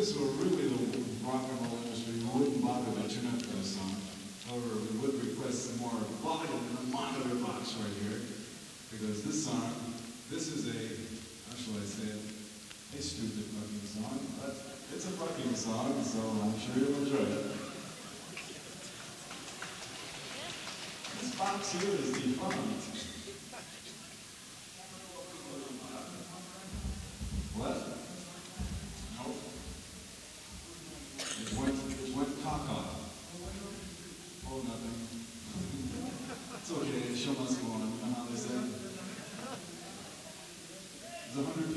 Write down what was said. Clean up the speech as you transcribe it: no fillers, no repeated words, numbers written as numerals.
this were really the rock and roll industry, we wouldn't bother to tune up this song. However, we would request some more volume in the monitor box right here, because this song, this is how shall I say it, a stupid fucking song, but it's a fucking song, so I'm sure you'll enjoy it. This box here is defunct. What? Nope. It went caca. Oh, nothing. It's okay, the show must go on, you know how they say? There's 100